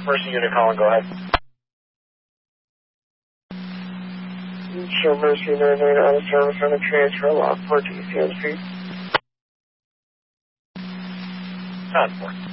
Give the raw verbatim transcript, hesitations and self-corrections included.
Mercy unit calling, go ahead. Show Mercy nine nine out of service on a transfer lock for T C M C. Transport.